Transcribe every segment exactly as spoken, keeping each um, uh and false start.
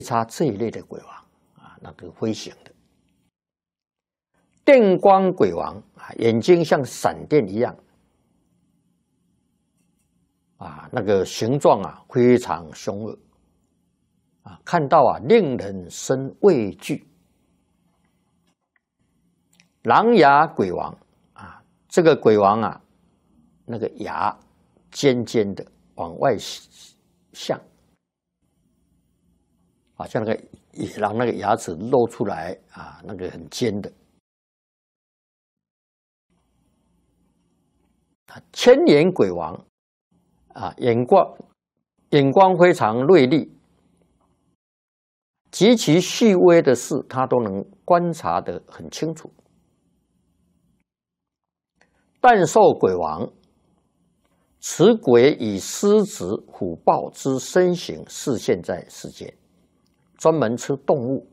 叉这一类的鬼王啊，那个飞行的。电光鬼王啊，眼睛像闪电一样啊，那个形状啊非常凶恶啊，看到啊令人生畏惧。狼牙鬼王啊，这个鬼王啊，那个牙尖尖的往外向，好像那个野狼那个牙齿露出来啊，那个很尖的。千眼鬼王啊，眼光眼光非常锐利，极其细微的事他都能观察得很清楚。但兽鬼王，此鬼以狮子、虎豹之身形示现在世间，专门吃动物。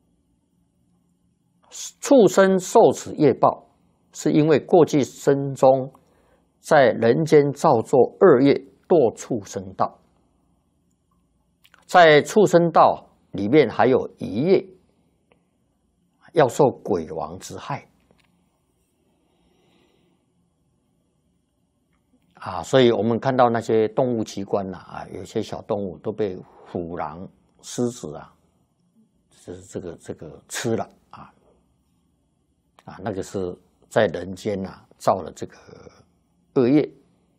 畜生受此业报，是因为过去生中在人间造作恶业，堕畜生道。在畜生道里面还有一业，要受鬼王之害。啊，所以我们看到那些动物奇观呐，啊，有些小动物都被虎狼、狮子啊，就是这个这个吃了啊，啊，那个是在人间呐、啊、造了这个恶业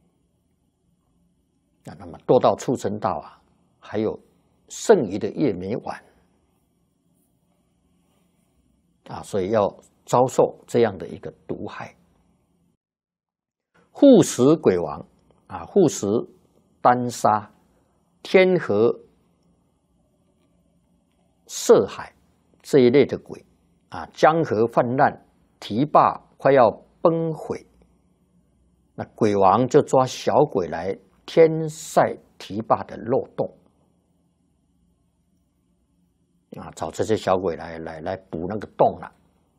啊，那么堕到畜生道啊，还有剩余的业没完啊，所以要遭受这样的一个毒害。护食鬼王啊，护食、丹砂、天河、涉海这一类的鬼啊，江河泛滥，堤坝快要崩毁，那鬼王就抓小鬼来填塞堤坝的漏洞啊，找这些小鬼来来来补那个洞了。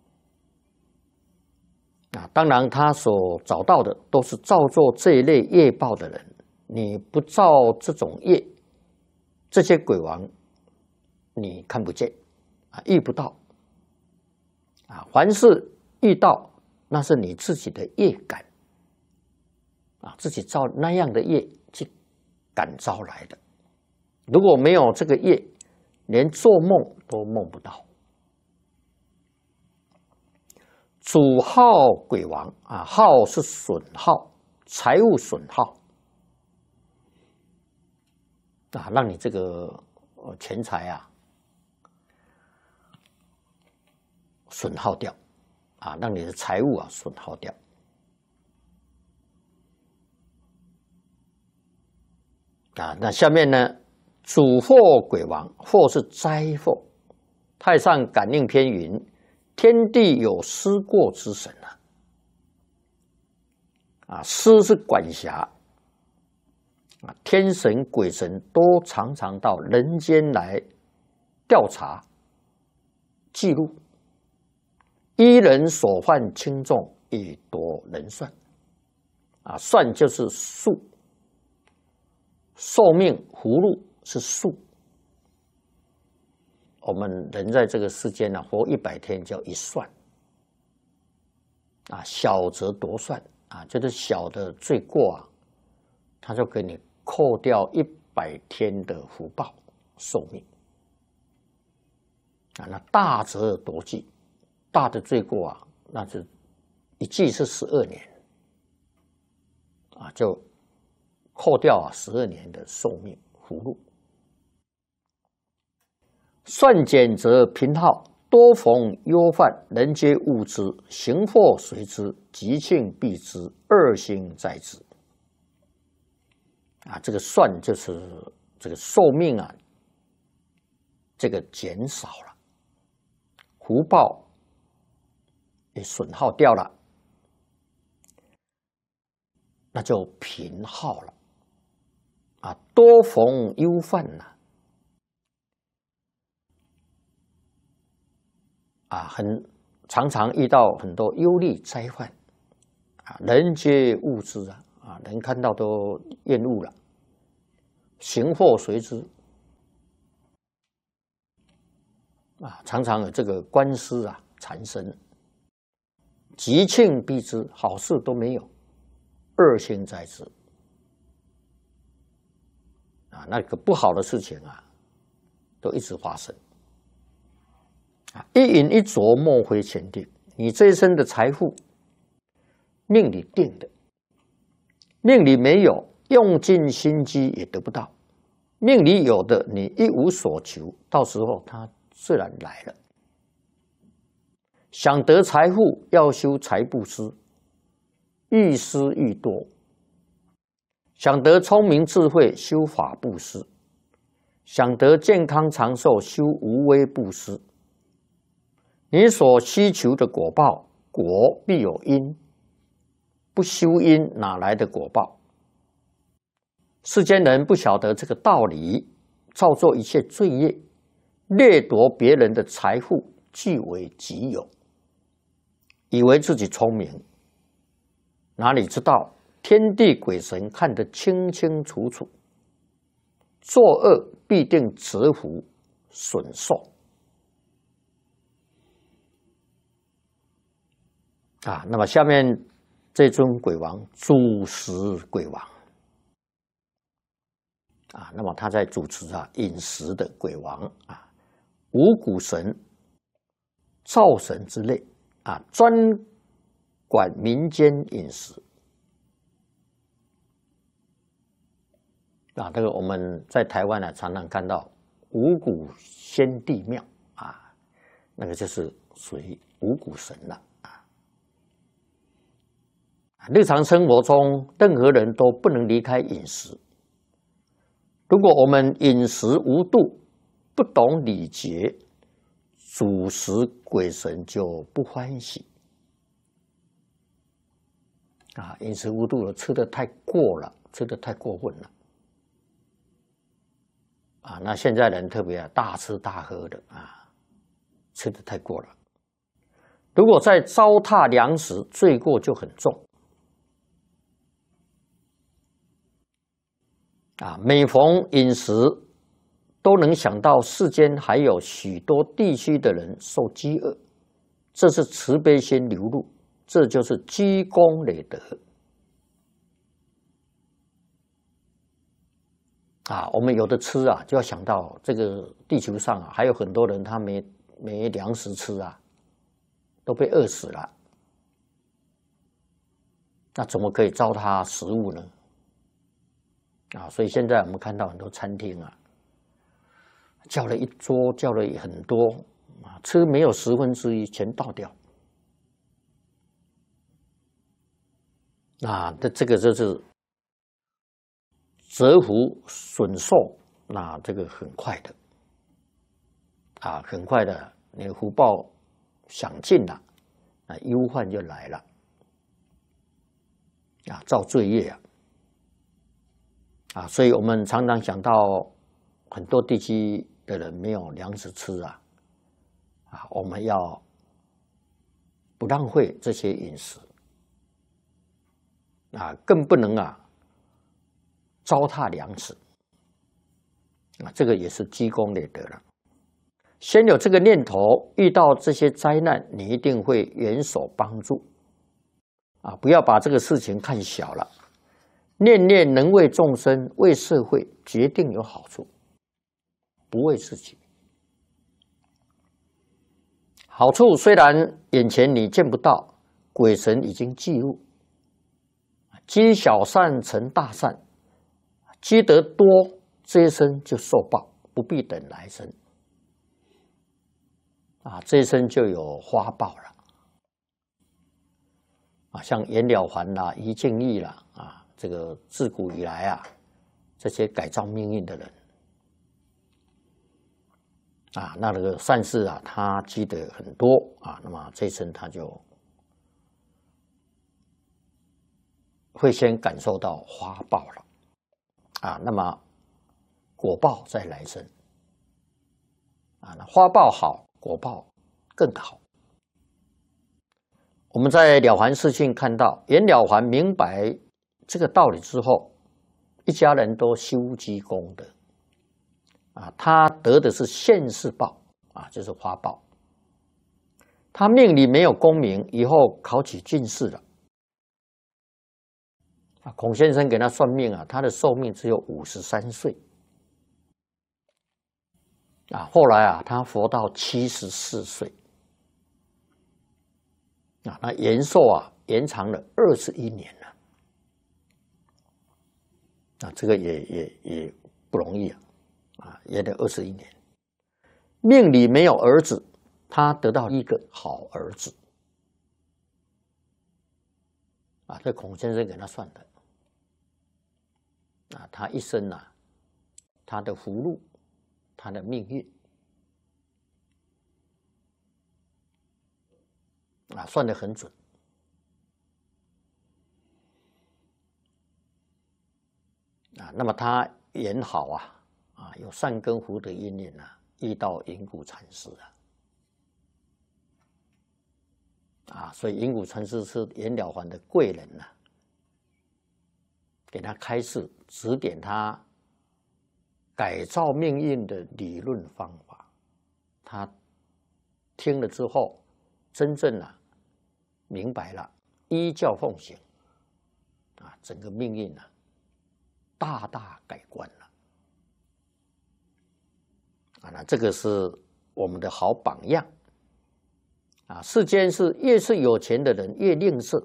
啊，当然，他所找到的都是造作这一类业报的人。你不造这种业，这些鬼王你看不见啊，遇不到啊。凡是遇到，那是你自己的业感啊，自己造那样的业去感召来的。如果没有这个业，连做梦都梦不到。主耗鬼王啊，耗是损耗，财物损耗啊，让你这个钱财啊损耗掉啊，让你的财物啊损耗掉啊。那下面呢，主祸鬼王，祸是灾祸。太上感应篇云：天地有司过之神啊，啊，司是管辖啊，天神、鬼神都常常到人间来调查、记录，依人所犯轻重，以夺人算。啊，算就是数，寿命葫芦是数。我们人在这个世间呢、啊，活一百天叫一算啊，小则夺算啊，就是小的罪过啊，他就给你扣掉一百天的福报寿命啊。那大则夺计，大的罪过啊，那是一计是十二年啊，就扣掉啊十二年的寿命福禄。算减则贫耗，多逢忧患，人皆恶之，行祸随之，吉庆避之，恶行在之。啊，这个算就是这个寿命啊，这个减少了，福报也损耗掉了，那就贫耗了。啊，多逢忧患呐、啊。啊，很常常遇到很多忧虑灾患，啊，人皆恶之啊，啊，人看到都厌恶了，行祸随之， 啊，常常有这个官司啊缠身，吉庆必之，好事都没有，恶星在之啊，那个不好的事情啊，都一直发生啊。一饮一啄，莫非前定。你这一生的财富，命里定的，命里没有，用尽心机也得不到；命里有的，你一无所求，到时候它自然来了。想得财富，要修财布施，愈施愈多；想得聪明智慧，修法布施；想得健康长寿，修无为布施。你所需求的果报，果必有因，不修因哪来的果报？世间人不晓得这个道理，造作一切罪业，掠夺别人的财富，据为己有，以为自己聪明，哪里知道天地鬼神看得清清楚楚，作恶必定折福损寿。啊，那么下面这尊鬼王主食鬼王啊，那么他在主持啊饮食的鬼王啊，五谷神、灶神之类啊，专管民间饮食啊。这个我们在台湾呢，常常看到五谷先帝庙啊，那个就是属于五谷神了。日常生活中，任何人都不能离开饮食。如果我们饮食无度，不懂礼节，主食鬼神就不欢喜。啊，饮食无度了，吃得太过了，吃得太过分了。啊，那现在人特别啊，大吃大喝的啊，吃得太过了。如果再糟蹋粮食，罪过就很重。啊，每逢饮食，都能想到世间还有许多地区的人受饥饿，这是慈悲心流露，这就是积功累德。啊，我们有的吃啊，就要想到这个地球上啊，还有很多人他没没粮食吃啊，都被饿死了，那怎么可以糟蹋食物呢？啊，所以现在我们看到很多餐厅啊，叫了一桌，叫了很多啊，吃没有十分之一，全倒掉。啊，这这个就是折福损寿，那这个很快的，啊，很快的，你的福报享尽了，啊，忧患就来了，啊，造罪业啊。啊，所以我们常常想到很多地区的人没有粮食吃啊，啊，我们要不浪费这些饮食，啊，更不能啊糟蹋粮食，啊，这个也是积功累德了。先有这个念头，遇到这些灾难，你一定会援手帮助，啊，不要把这个事情看小了。念念能为众生、为社会，决定有好处，不为自己。好处虽然眼前你见不到，鬼神已经记录。积小善成大善，积得多，这一生就受报，不必等来生。啊，这一生就有花报了。啊，像袁了凡啦、于敬义啦，啊。这个自古以来啊，这些改造命运的人啊，那这个善事啊，他积得很多啊，那么这一生他就会先感受到花报了啊，那么果报再来生啊，那花报好，果报更好。我们在了凡四训看到，袁了凡明白这个道理之后，一家人都修积功德，啊，他得的是现世报， 啊，就是花报。他命里没有功名，以后考取进士了。啊，孔先生给他算命啊，他的寿命只有五十三岁。啊，后来啊，他活到七十四岁。啊，那延寿啊，延长了二十一年了。啊，这个也也也不容易啊，啊，延了二十一年。命里没有儿子，他得到一个好儿子。啊，这孔先生给他算的。啊，他一生啊，他的福禄，他的命运，啊，算得很准。啊，那么他演好啊，啊，有善根福德因缘啊，遇到云谷禅师啊，啊，所以云谷禅师是袁了凡的贵人呐、啊，给他开示指点他改造命运的理论方法。他听了之后，真正啊明白了，依教奉行，啊，整个命运啊大大改观了。啊，那这个是我们的好榜样。啊，世间是越是有钱的人越吝啬。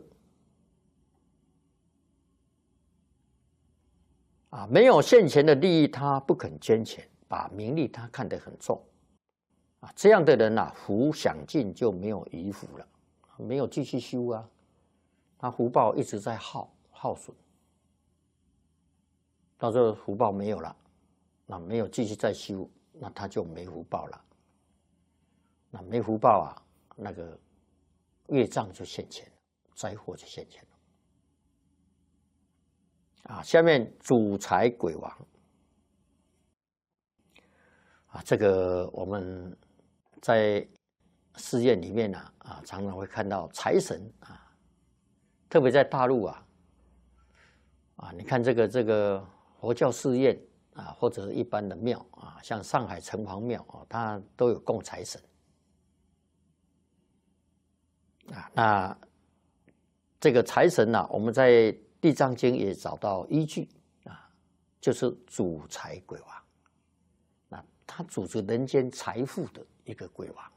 啊，没有现前的利益，他不肯捐钱，把名利他看得很重。啊，这样的人啊，福享尽就没有余福了，没有继续修啊，他福报一直在耗耗损，到时候福报没有了，那没有继续再修，那他就没福报了。那没福报啊，那个业障就现前了，灾祸就现前了。啊，下面主财鬼王啊，这个我们在寺院里面呢 啊, 啊，常常会看到财神啊，特别在大陆啊，啊，你看这个这个佛教寺院啊，或者一般的庙啊，像上海城隍庙啊，它都有供财神啊。那这个财神呢、啊，我们在地藏经也找到依据啊，就是主财鬼王。那他主持人间财富的一个鬼王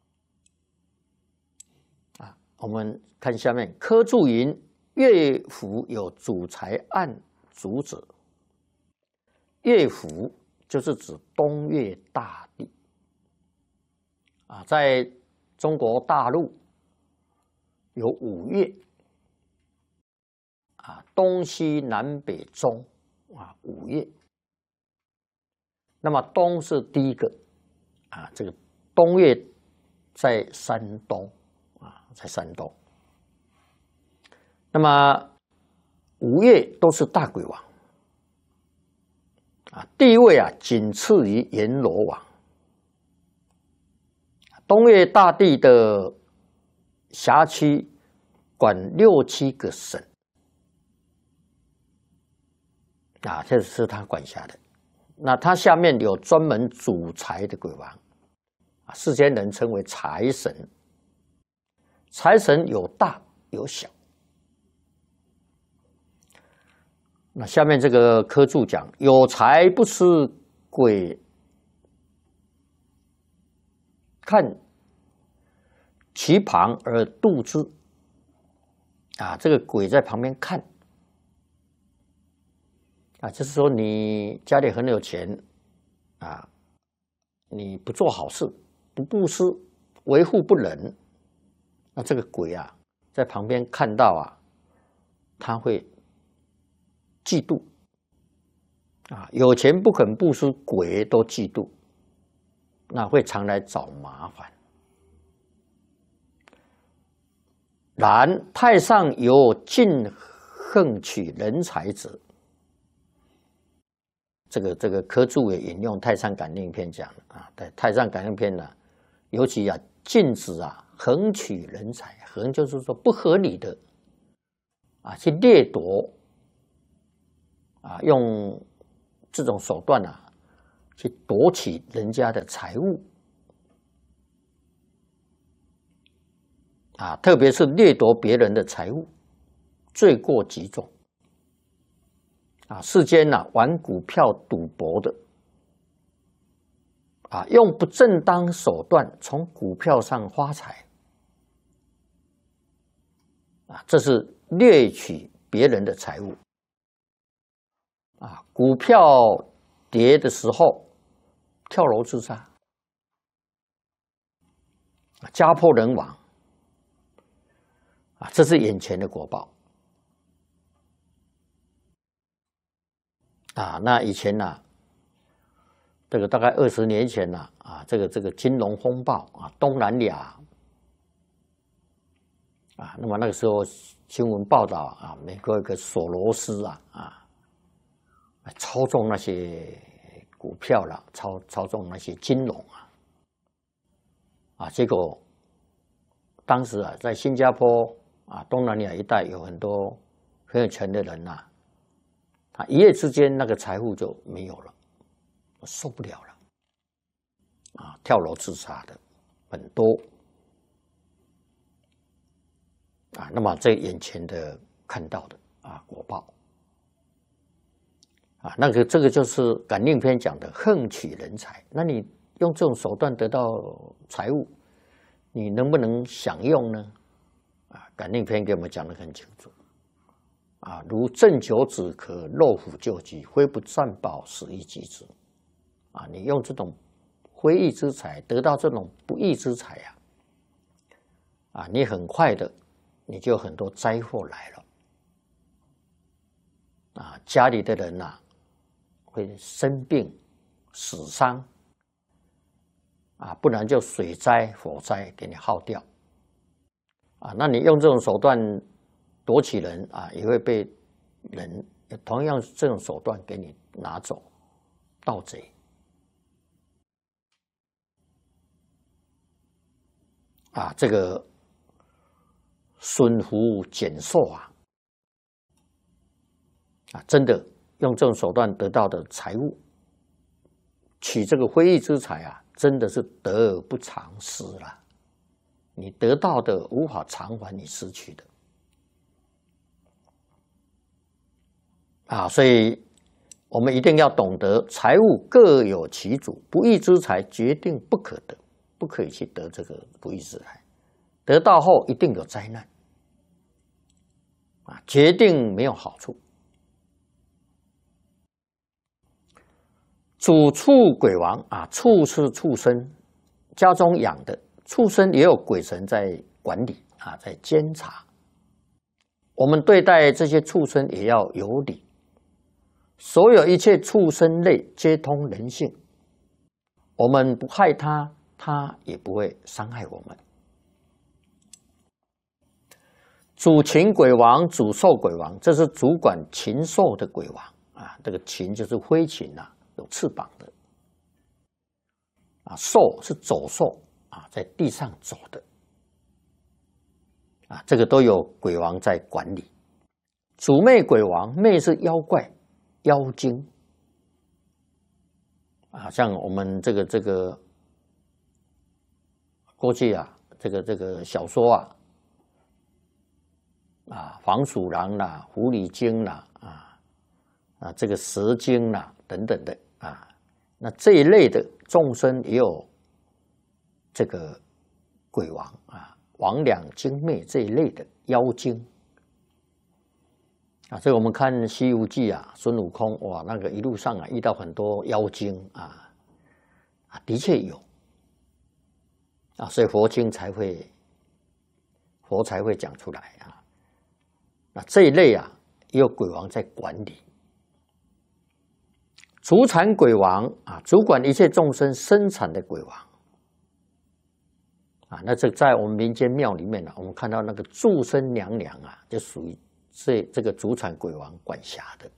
啊。我们看下面，科注云：乐府有主财暗主者。乐府就是指东岳大帝啊，在中国大陆有五岳。啊，东西南北中啊，五岳。那么东是第一个啊，这个东岳在山东啊，在山东。那么五岳都是大鬼王啊，地位啊仅次于阎罗王。东岳大帝的辖区管六七个省。啊，这是他管辖的。那他下面有专门主财的鬼王，啊，世间人称为财神。财神有大有小。那下面这个科注讲，有财不吃鬼看其旁而度之。啊，这个鬼在旁边看。啊，就是说你家里很有钱，啊，你不做好事，不布施，维护不仁，那这个鬼啊，在旁边看到啊，他会嫉妒，啊，有钱不肯布施，鬼都嫉妒，那会常来找麻烦。然太上有尽横取人才者。这个这个科注也引用《太上感应篇》讲的啊，在《太上感应篇》呢，尤其啊禁止啊横取人才，横就是说不合理的啊去掠夺啊，用这种手段啊去夺取人家的财物啊，特别是掠夺别人的财物，罪过极重。啊，世间呐、啊，玩股票赌博的，啊，用不正当手段从股票上发财，啊，这是掠取别人的财物。啊，股票跌的时候跳楼自杀，家破人亡。啊，这是眼前的果报。啊，那以前呢、啊，这个大概二十年前呢、啊，啊，这个这个金融风暴啊，东南亚啊，那么那个时候新闻报道啊，美国有个索罗斯啊啊，操纵那些股票了，操操纵那些金融啊，啊，结果当时啊，在新加坡啊，东南亚一带有很多很有钱的人呐、啊。他一夜之间，那个财富就没有了，受不了了，啊，跳楼自杀的很多，啊，那么这眼前的看到的啊果报，啊，那个这个就是感应篇讲的横取人才。那你用这种手段得到财物，你能不能享用呢？啊，感应篇给我们讲得很清楚。啊，如鸩酒止渴，肉虎救急，非不善宝，死亦及之。啊，你用这种非义之财得到这种不义之财啊，啊，你很快的你就很多灾祸来了。啊，家里的人呐、啊、会生病、死伤，啊，不然就水灾、火灾给你耗掉。啊，那你用这种手段夺取人啊，也会被人同样这种手段给你拿走，盗贼。啊，这个损福减寿啊，啊，真的用这种手段得到的财物，取这个非义之财啊，真的是得而不偿失了。你得到的无法偿还你失去的。啊，所以我们一定要懂得，财物各有其主，不义之财决定不可得，不可以去得这个不义之财，得到后一定有灾难，啊，决定没有好处。主畜鬼王啊，畜是畜生，家中养的畜生也有鬼神在管理啊，在监察。我们对待这些畜生也要有礼。所有一切畜生类皆通人性，我们不害它，它也不会伤害我们。主禽鬼王、主兽鬼王，这是主管禽兽的鬼王啊。这个禽就是飞禽啊，有翅膀的啊；兽是走兽啊，在地上走的啊。这个都有鬼王在管理。主魅鬼王，魅是妖怪。妖精啊，像我们这个这个过去啊，这个这个小说啊，啊，黄鼠狼啦、狐狸精啦、啊啊这个蛇精啦等等的啊，那这一类的众生也有这个鬼王啊、魍魉精魅这一类的妖精。啊，所以我们看《西游记》啊，孙悟空哇，那个一路上啊遇到很多妖精啊，啊，的确有啊，所以佛经才会佛才会讲出来啊。那这一类啊，也有鬼王在管理。主产鬼王啊，主管一切众生生产的鬼王啊，那这在我们民间庙里面呢、啊，我们看到那个祝生娘娘啊，就属于。是这个主产鬼王管辖的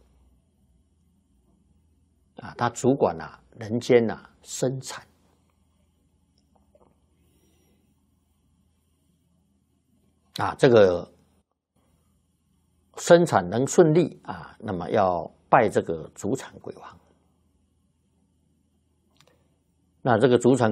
啊，他主管啊人间啊生产啊，这个生产能顺利啊，那么要拜这个主产鬼王。那这个主产